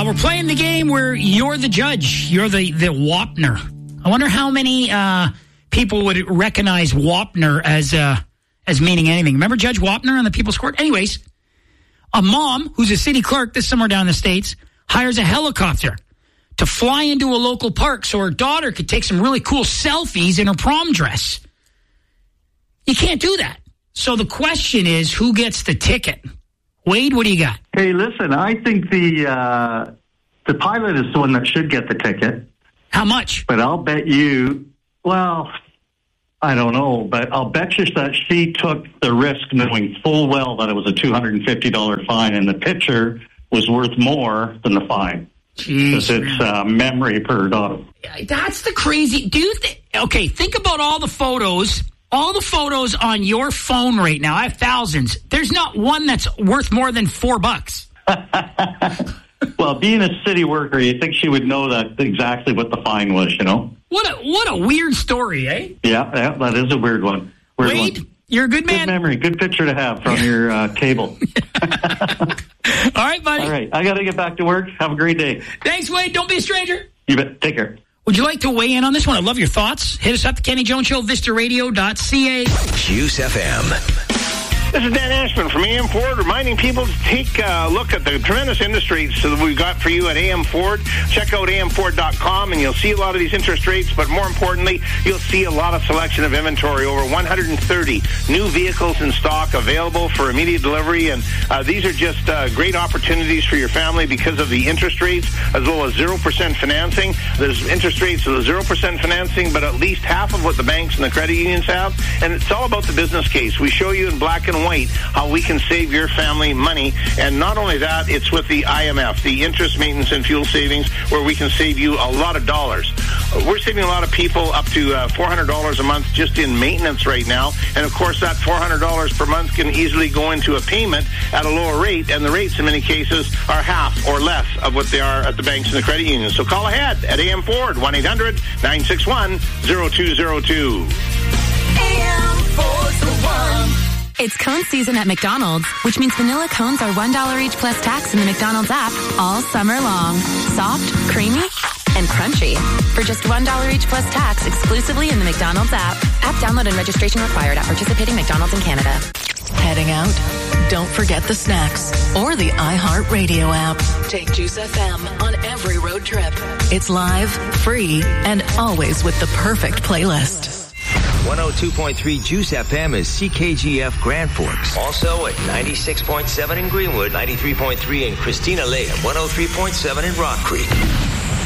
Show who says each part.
Speaker 1: We're playing the game where you're the judge. You're the Wapner. I wonder how many people would recognize Wapner as meaning anything. Remember Judge Wapner on the People's Court? Anyways, a mom who's a city clerk, this somewhere down in the States, hires a helicopter to fly into a local park so her daughter could take some really cool selfies in her prom dress. You can't do that. So the question is, who gets the ticket? Wade, what do you got?
Speaker 2: Hey, listen, I think the pilot is the one that should get the ticket.
Speaker 1: How much?
Speaker 2: But I'll bet you, well, I don't know, but I'll bet you that she took the risk knowing full well that it was a $250 fine, and the picture was worth more than the fine. Because it's memory for her daughter.
Speaker 1: That's the crazy... Okay, think about all the photos on your phone right now. I have thousands. There's not one that's worth more than $4.
Speaker 2: Well, being a city worker, you think she would know that exactly what the fine was, you know?
Speaker 1: What a weird story, eh?
Speaker 2: Yeah, that is a weird one.
Speaker 1: Wade, you're a good man.
Speaker 2: Good memory, good picture to have from your table.
Speaker 1: All right, buddy.
Speaker 2: All right, I got to get back to work. Have a great day.
Speaker 1: Thanks, Wade. Don't be a stranger.
Speaker 2: You bet. Take care.
Speaker 1: Would you like to weigh in on this one? I'd love your thoughts. Hit us up, the Kenny Jones Show, vistaradio.ca.
Speaker 3: Juice FM.
Speaker 4: This is Dan Ashman from AM Ford, reminding people to take a look at the tremendous industries that we've got for you at AM Ford. Check out amford.com, and you'll see a lot of these interest rates, but more importantly, you'll see a lot of selection of inventory. Over 130 new vehicles in stock available for immediate delivery, and these are just great opportunities for your family because of the interest rates, as well as 0% financing. There's interest rates of 0% financing, but at least half of what the banks and the credit unions have, and it's all about the business case. We show you in black and white how we can save your family money, and not only that, it's with the IMF, the interest, maintenance, and fuel savings, where we can save you a lot of dollars. We're saving a lot of people up to $400 a month just in maintenance right now, and of course that $400 per month can easily go into a payment at a lower rate, and the rates in many cases are half or less of what they are at the banks and the credit unions. So call ahead at AM Ford, 1-800-961-0202.
Speaker 5: AM Ford's the one.
Speaker 6: It's cone season at McDonald's, which means vanilla cones are $1 each plus tax in the McDonald's app all summer long. Soft, creamy, and crunchy. For just $1 each plus tax exclusively in the McDonald's app. App download and registration required at participating McDonald's in Canada.
Speaker 5: Heading out? Don't forget the snacks or the iHeartRadio app. Take Juice FM on every road trip. It's live, free, and always with the perfect playlist.
Speaker 3: 102.3 Juice FM is CKGF Grand Forks. Also at 96.7 in Greenwood, 93.3 in Christina Lake, and 103.7 in Rock Creek.